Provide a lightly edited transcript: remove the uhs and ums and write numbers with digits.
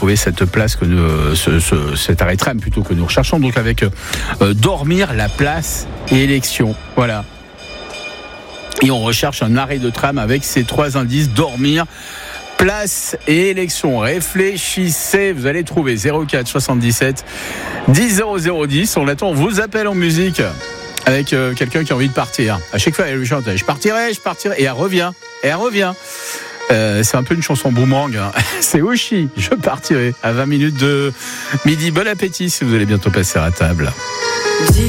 trouver cette place que cet arrêt tram plutôt que nous recherchons. Donc avec dormir, la place et élection. Voilà. Et on recherche un arrêt de tram avec ces 3 indices: dormir, place et élection. Réfléchissez, vous allez trouver 04 77 10 00 10. On attend vos appels en musique avec quelqu'un qui a envie de partir. À chaque fois, elle lui chante: je partirai, et elle revient. C'est un peu une chanson boomerang, hein. C'est Oshi, je partirai. À 20 minutes de midi. Bon appétit si vous allez bientôt passer à table.